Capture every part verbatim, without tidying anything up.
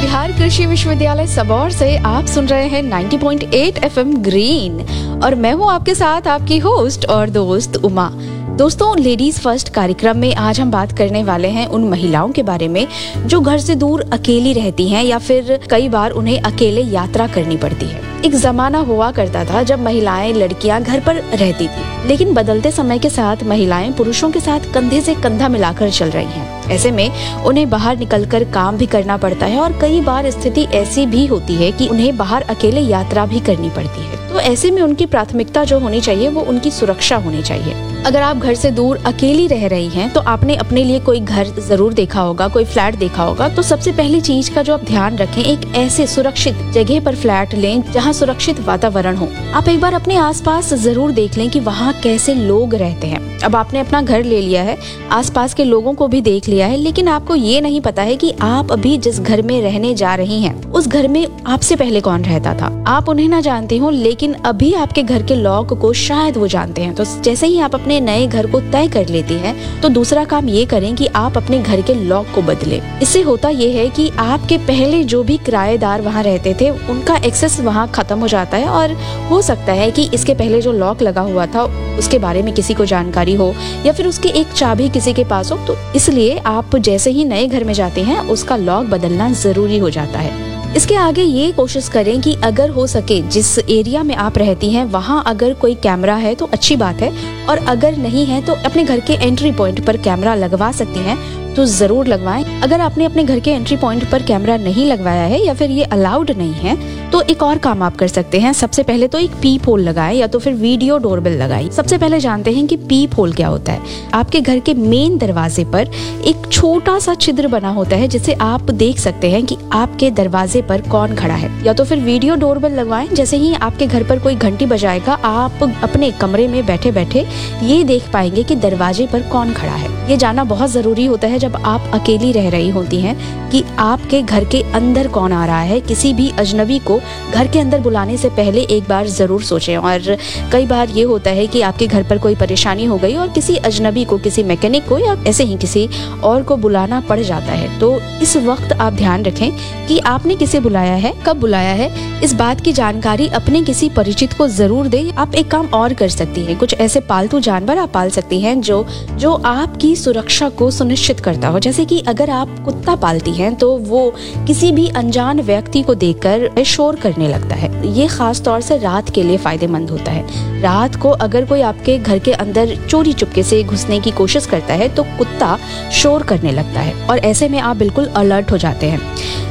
बिहार कृषि विश्वविद्यालय सबौर से आप सुन रहे हैं नब्बे पॉइंट आठ एफएम ग्रीन और मैं हूं आपके साथ आपकी होस्ट और दोस्त उमा। दोस्तों, लेडीज फर्स्ट कार्यक्रम में आज हम बात करने वाले हैं उन महिलाओं के बारे में जो घर से दूर अकेली रहती हैं या फिर कई बार उन्हें अकेले यात्रा करनी पड़ती है। एक जमाना हुआ करता था जब महिलाएं लड़कियां घर पर रहती थी, लेकिन बदलते समय के साथ महिलाएं पुरुषों के साथ कंधे से कंधा मिलाकर चल रही हैं। ऐसे में उन्हें बाहर निकलकर काम भी करना पड़ता है और कई बार स्थिति ऐसी भी होती है कि उन्हें बाहर अकेले यात्रा भी करनी पड़ती है। तो ऐसे में उनकी प्राथमिकता जो होनी चाहिए वो उनकी सुरक्षा होनी चाहिए। अगर आप घर से दूर अकेली रह रही हैं तो आपने अपने लिए कोई घर जरूर देखा होगा, कोई फ्लैट देखा होगा। तो सबसे पहली चीज का जो आप ध्यान रखें, एक ऐसे सुरक्षित जगह पर फ्लैट लें जहां सुरक्षित वातावरण हो। आप एक बार अपने आसपास जरूर देख लें कि वहां कैसे लोग रहते हैं। अब आपने अपना घर ले लिया है, आसपास के लोगों को भी देख लिया है, लेकिन आपको ये नहीं पता है कि आप अभी जिस घर में रहने जा रही हैं उस घर में आपसे पहले कौन रहता था। आप उन्हें ना जानती हो, लेकिन अभी आपके घर के लॉक को शायद वो जानते हैं। तो जैसे ही आप अपने नए घर को तय कर लेती हैं, तो दूसरा काम ये करें कि आप अपने घर के लॉक को बदलें। इससे होता ये है कि आपके पहले जो भी किराएदार वहाँ रहते थे उनका एक्सेस वहाँ खत्म हो जाता है और हो सकता है कि इसके पहले जो लॉक लगा हुआ था उसके बारे में किसी को जानकारी हो या फिर उसकी एक चाबी किसी के पास हो। तो इसलिए आप जैसे ही नए घर में जाते हैं उसका लॉक बदलना जरूरी हो जाता है। इसके आगे ये कोशिश करें कि अगर हो सके जिस एरिया में आप रहती हैं वहाँ अगर कोई कैमरा है तो अच्छी बात है, और अगर नहीं है तो अपने घर के एंट्री पॉइंट पर कैमरा लगवा सकती हैं तो जरूर लगवाएं। अगर आपने अपने घर के एंट्री पॉइंट पर कैमरा नहीं लगवाया है या फिर ये अलाउड नहीं है तो एक और काम आप कर सकते हैं। सबसे पहले तो एक पीप होल लगाएं या तो फिर वीडियो डोरबेल लगाएं। सबसे पहले जानते हैं कि पीप होल क्या होता है। आपके घर के मेन दरवाजे पर एक छोटा सा छिद्र बना होता है जिससे आप देख सकते हैं कि आपके दरवाजे पर कौन खड़ा है। या तो फिर वीडियो डोरबेल लगवाएं। जैसे ही आपके घर पर कोई घंटी बजाएगा आप अपने कमरे में बैठे बैठे ये देख पाएंगे कि दरवाजे पर कौन खड़ा है। ये जानना बहुत जरूरी होता है जब आप अकेली रह रही होती हैं कि आपके घर के अंदर कौन आ रहा है। किसी भी अजनबी को घर के अंदर बुलाने से पहले एक बार जरूर सोचें। और कई बार ये होता है कि आपके घर पर कोई परेशानी हो गई और किसी अजनबी को, किसी मैकेनिक को या ऐसे ही किसी और को बुलाना पड़ जाता है। तो इस वक्त आप ध्यान रखें कि आपने किसे बुलाया है, कब बुलाया है। इस बात की जानकारी अपने किसी परिचित को जरूर दें। आप एक काम और कर सकती हैं, कुछ ऐसे पालतू जानवर आप पाल सकती हैं जो जो आपकी सुरक्षा को सुनिश्चित करता हो। जैसे कि अगर आप कुत्ता पालती हैं तो वो किसी भी अनजान व्यक्ति को देखकर शोर करने लगता है। ये खास तौर से रात के लिए फायदेमंद होता है। रात को अगर कोई आपके घर के अंदर चोरी चुपके से घुसने की कोशिश करता है तो कुत्ता शोर करने लगता है और ऐसे में आप बिल्कुल अलर्ट हो जाते हैं।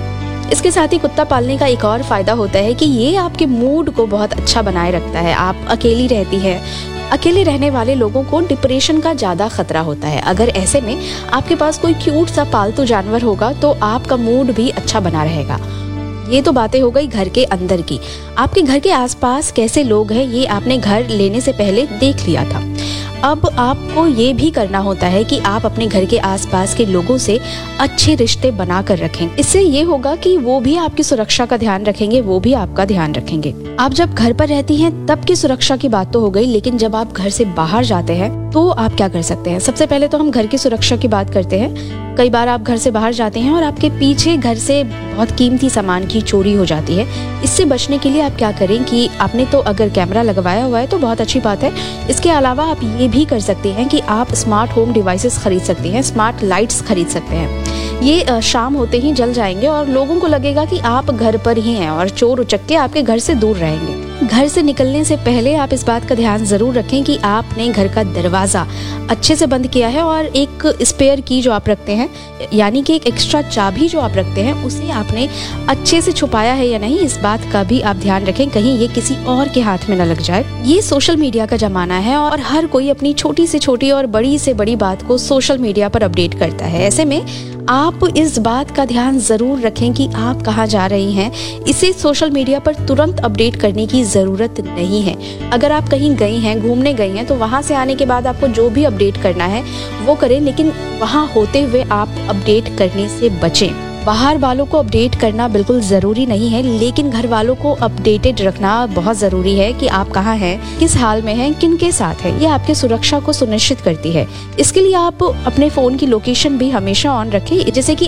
इसके साथ ही कुत्ता पालने का एक और फायदा होता है कि ये आपके मूड को बहुत अच्छा बनाए रखता है। आप अकेली रहती है, अकेले रहने वाले लोगों को डिप्रेशन का ज्यादा खतरा होता है। अगर ऐसे में आपके पास कोई क्यूट सा पालतू जानवर होगा तो आपका मूड भी अच्छा बना रहेगा। ये तो बातें हो गई घर के अंदर की। आपके घर के आसपास कैसे लोग हैं ये आपने घर लेने से पहले देख लिया था। अब आपको ये भी करना होता है कि आप अपने घर के आसपास के लोगों से अच्छे रिश्ते बना कर रखें। इससे ये होगा कि वो भी आपकी सुरक्षा का ध्यान रखेंगे, वो भी आपका ध्यान रखेंगे। आप जब घर पर रहती हैं तब की सुरक्षा की बात तो हो गई, लेकिन जब आप घर से बाहर जाते हैं तो आप क्या कर सकते हैं। सबसे पहले तो हम घर की सुरक्षा की बात करते हैं। कई बार आप घर से बाहर जाते हैं और आपके पीछे घर से बहुत कीमती सामान की चोरी हो जाती है। इससे बचने के लिए आप क्या करें कि आपने तो अगर कैमरा लगवाया हुआ है तो बहुत अच्छी बात है। इसके अलावा आप ये भी कर सकते हैं कि आप स्मार्ट होम डिवाइसेस खरीद सकते हैं, स्मार्ट लाइट्स खरीद सकते हैं। ये शाम होते ही जल जाएंगे और लोगों को लगेगा कि आप घर पर ही हैं और चोर उचक्के आपके घर से दूर रहेंगे। घर से निकलने से पहले आप इस बात का ध्यान जरूर रखें कि आपने घर का दरवाजा अच्छे से बंद किया है और एक स्पेयर की जो आप रखते हैं, यानी कि एक एक्स्ट्रा चाबी जो आप रखते हैं, उसे आपने अच्छे से छुपाया है या नहीं, इस बात का भी आप ध्यान रखें, कहीं ये किसी और के हाथ में न लग जाए। ये सोशल मीडिया का जमाना है और हर कोई अपनी छोटी से छोटी और बड़ी से बड़ी बात को सोशल मीडिया पर अपडेट करता है। ऐसे में आप इस बात का ध्यान जरूर रखें कि आप कहाँ जा रही हैं। इसे सोशल मीडिया पर तुरंत अपडेट करने की जरूरत नहीं है। अगर आप कहीं गई हैं, घूमने गई हैं, तो वहां से आने के बाद आपको जो भी अपडेट करना है वो करें, लेकिन वहां होते हुए आप अपडेट करने से बचें। बाहर वालों को अपडेट करना बिल्कुल ज़रूरी नहीं है, लेकिन घर वालों को अपडेटेड रखना बहुत ज़रूरी है कि आप कहाँ हैं, किस हाल में हैं, किन के साथ हैं। ये आपकी सुरक्षा को सुनिश्चित करती है। इसके लिए आप अपने फ़ोन की लोकेशन भी हमेशा ऑन रखें, जिससे कि